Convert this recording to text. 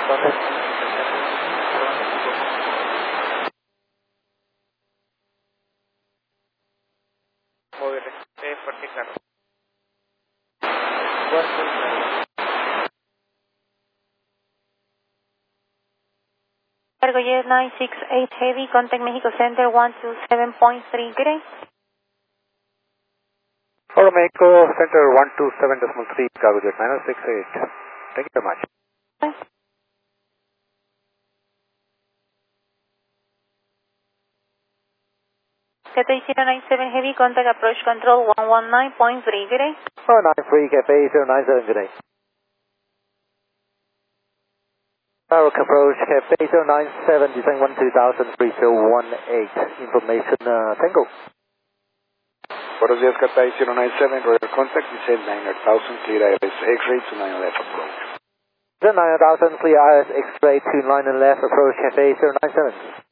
Móvil Fuerte Cargo. Cargo Jet 968 Heavy, contact Mexico Center 127.3, good day. Hello, Mexico Center 127.3, Cargo Jet 968. Thank you very much. Bye. Cathay 097 Heavy, contact Approach Control 119.3, good day. 093, Cafe 097, good day. Park approach, Cafe 097, descend 12000, 3018, information Tango. Buenos días, Cathay 097, Royal Contact, descend 9000, clear ILS X-ray to 9 left approach. 9000, clear ILS X-ray to 9 left approach, Cafe 097.